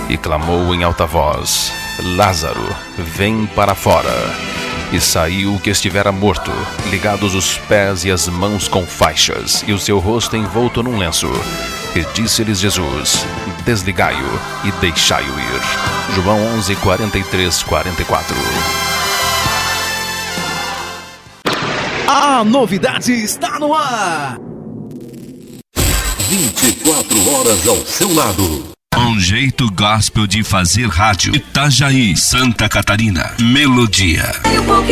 e clamou em alta voz: Lázaro, vem para fora. E saiu o que estivera morto, ligados os pés e as mãos com faixas, e o seu rosto envolto num lenço. E disse-lhes Jesus: desligai-o e deixai-o ir. João 11, 43, 44. A novidade está no ar. 24 horas ao seu lado. Um jeito gospel de fazer rádio. Itajaí, Santa Catarina. Melodia.